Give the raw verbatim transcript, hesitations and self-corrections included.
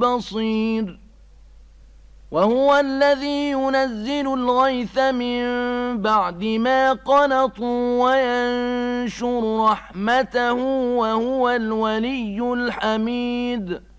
بصير. وهو الذي ينزل الغيث من بعد ما قنطوا وينشر رحمته وهو الولي الحميد.